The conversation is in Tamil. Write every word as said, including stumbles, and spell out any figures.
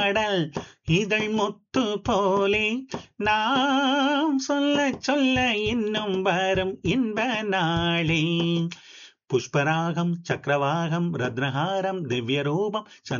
பாடல் இதழ் முத்து போலே நாம் சொல்ல சொல்ல இன்னும் வரும் இன்ப நாளே. புஷ்பராகம் சக்கரவாகம் ரத்னஹாரம் திவ்ய ரூபம்